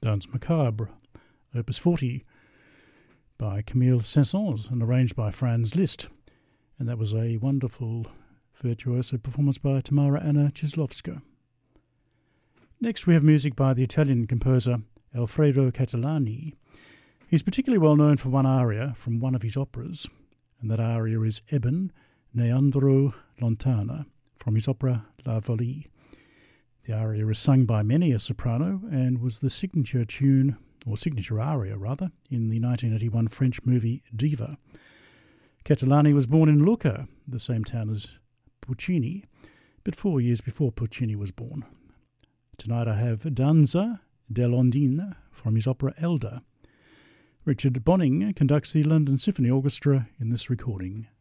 Danse Macabre, Opus 40 by Camille Saint-Saëns and arranged by Franz Liszt. And that was a wonderful virtuoso performance by Tamara Anna Cieslowska. Next we have music by the Italian composer Alfredo Catalani. He's particularly well known for one aria from one of his operas, and that aria is Eben, Ne andrò lontana, from his opera La Folie. The aria is sung by many a soprano and was the signature tune, or signature aria rather, in the 1981 French movie Diva. Catalani was born in Lucca, the same town as Puccini, but 4 years before Puccini was born. Tonight I have Danza dell'Ondine from his opera Elda. Richard Bonning conducts the London Symphony Orchestra in this recording.